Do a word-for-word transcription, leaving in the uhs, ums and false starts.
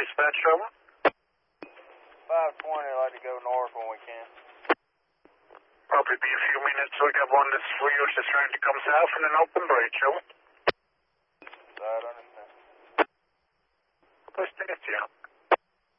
dispatch over? five twenty, I'd like to go north when we can. Probably be a few minutes. We got one that's for you that's trying to come south in an open bridge, over. I understand. Let's take it, yeah.